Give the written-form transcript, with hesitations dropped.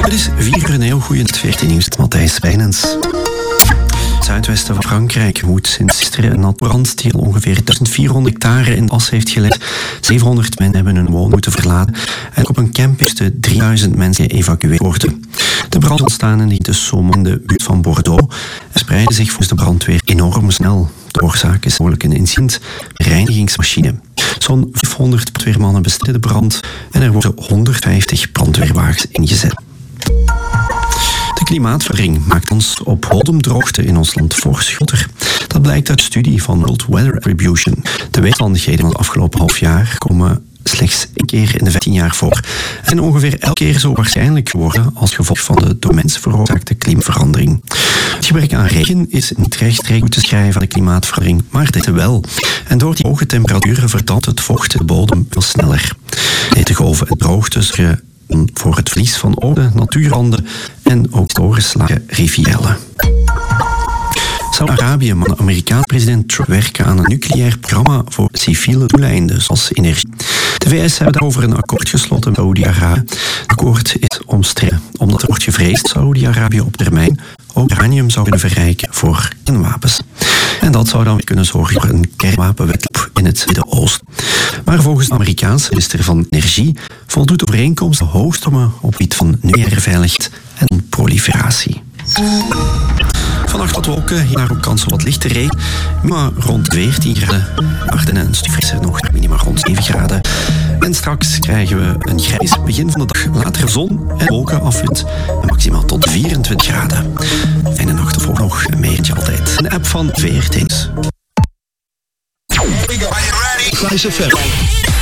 Het is 4 uur een heel goede 14 nieuws met Matthijs Wijnens. Het zuidwesten van Frankrijk woedt sinds gisteren een brand die al ongeveer 1400 hectare in as heeft geleid. 700 mensen hebben hun woning moeten verlaten en op een camping moesten 3000 mensen geëvacueerd worden. De brand ontstaan in de Somme in de buurt van Bordeaux en spreidde zich volgens de brandweer enorm snel. De oorzaak is mogelijk een incident reinigingsmachine. Zo'n 500 brandweermannen bestrijden de brand en er worden 150 brandweerwagens ingezet. De klimaatverandering maakt ons op bodemdroogte in ons land fors groter. Dat blijkt uit een studie van World Weather Attribution. De weersomstandigheden van het afgelopen half jaar komen slechts 1 keer in de 15 jaar voor. En ongeveer elke keer zo waarschijnlijk geworden als gevolg van de door mensen veroorzaakte klimaatverandering. Het gebrek aan regen is niet rechtstreeks toe te schrijven aan de klimaatverandering, maar dit wel. En door die hoge temperaturen verdampt het vocht in de bodem veel sneller. Hittegolven en droogtes voor het verlies van oude natuurranden en ook doorgeslagen rivieren. Saudi-Arabië mag de Amerikaanse president Trump werken aan een nucleair programma voor civiele doeleinden, zoals energie. De VS hebben daarover een akkoord gesloten met Saudi-Arabië. Het akkoord is omstreden, omdat er wordt gevreesd dat Saudi-Arabië op termijn ook uranium zou kunnen verrijken voor kernwapens. En dat zou dan weer kunnen zorgen voor een kernwapenwedloop in het Midden-Oosten. Maar volgens de Amerikaanse minister van Energie voldoet de overeenkomst de hoogste op het gebied van nucleaire veiligheid en proliferatie. Vannacht wat wolken, hiernaar ook kans op wat lichte regen. Minima rond 14 graden. Ardennen en een stuk frisser nog, minima rond 7 graden. En straks krijgen we een grijs begin van de dag. Later zon en wolken afwint. En maximaal tot 24 graden. Fijne nacht of ook nog een meertje altijd. Een app van VRT. Fly FM.